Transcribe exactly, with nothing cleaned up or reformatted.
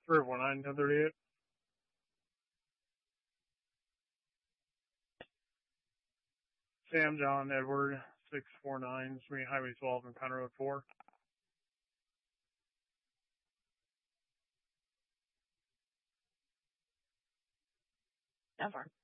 three one nine ten thirty eight. Sam John Edward six four nine between Highway twelve and County Road four. Never.